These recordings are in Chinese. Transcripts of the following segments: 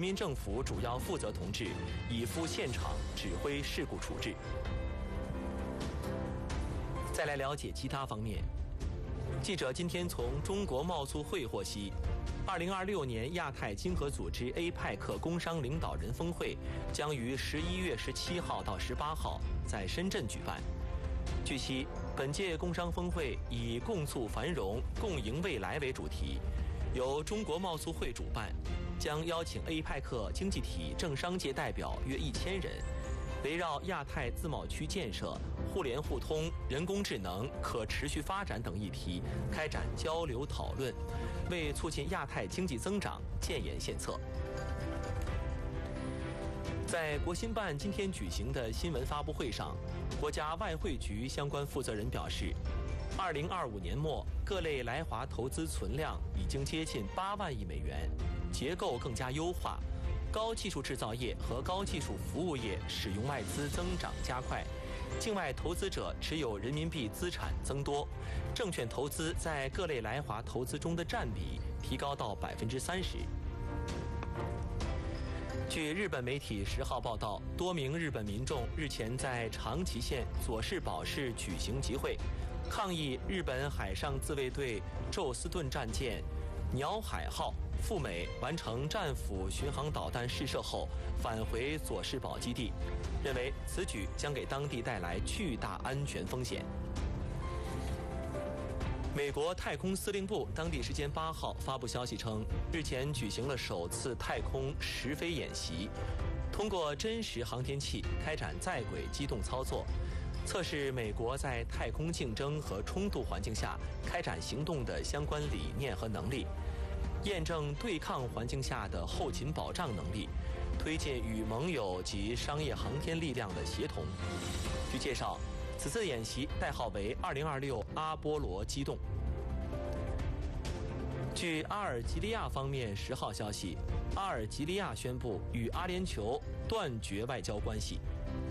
民政府主要负责同志已赴现场指挥事故处置。再来了解其他方面，记者今天从中国贸促会获悉，2026年亚太经合组织 APEC 工商领导人峰会将于11月17号到18号在深圳举办。据悉，本届工商峰会以共促繁荣、共赢未来为主题，由中国贸促会主办，将邀请 APEC 经济体政商界代表约1000人，围绕亚太自贸区建设、互联互通、人工智能、可持续发展等议题开展交流讨论，为促进亚太经济增长建言献策。在国新办今天举行的新闻发布会上，国家外汇局相关负责人表示，2025年末各类来华投资存量已经接近8万亿美元，结构更加优化，高技术制造业和高技术服务业使用外资增长加快，境外投资者持有人民币资产增多，证券投资在各类来华投资中的占比提高到30%。据日本媒体10号报道，多名日本民众日前在长崎县佐世保市举行集会，抗议日本海上自卫队宙斯盾战舰鸟海号赴美完成战斧巡航导弹试射后返回佐世保基地，认为此举将给当地带来巨大安全风险。美国太空司令部当地时间8号发布消息称，日前举行了首次太空实飞演习，通过真实航天器开展在轨机动操作，测试美国在太空竞争和冲突环境下开展行动的相关理念和能力，验证对抗环境下的后勤保障能力，推进与盟友及商业航天力量的协同。据介绍，此次演习代号为2026阿波罗机动。据阿尔及利亚方面10号消息，阿尔及利亚宣布与阿联酋断绝外交关系。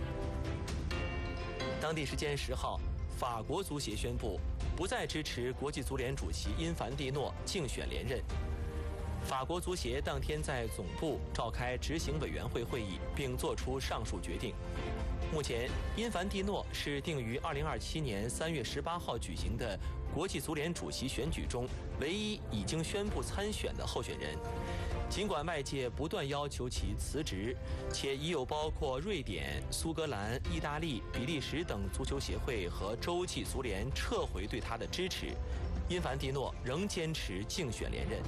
当地时间10号，法国足协宣布不再支持国际足联主席因凡蒂诺竞选连任。法国足协当天在总部召开执行委员会会议，并作出上述决定。目前，因凡蒂诺是定于2027年3月18号举行的国际足联主席选举中唯一已经宣布参选的候选人。尽管外界不断要求其辞职，且已有包括瑞典、苏格兰、意大利、比利时等足球协会和洲际足联撤回对他的支持，因凡蒂诺仍坚持竞选连任。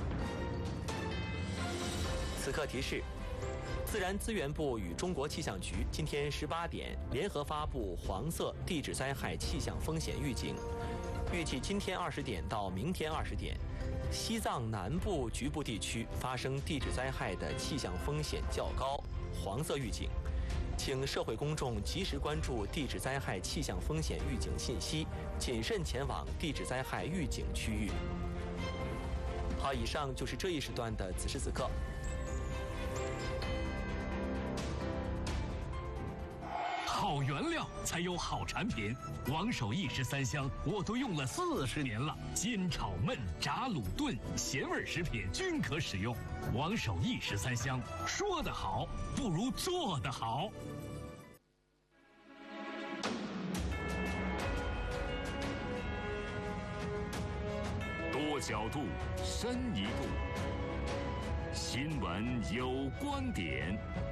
此刻提示：自然资源部与中国气象局今天18点联合发布黄色地质灾害气象风险预警，预计今天20点到明天20点，西藏南部局部地区发生地质灾害的气象风险较高，黄色预警，请社会公众及时关注地质灾害气象风险预警信息，谨慎前往地质灾害预警区域。好，以上就是这一时段的此时此刻。 好原料才有好产品，王守义13香我都用了40年了，煎炒焖炸卤炖咸味食品均可使用。王守义13香，说得好不如做得好。多角度，深一度，新闻有观点。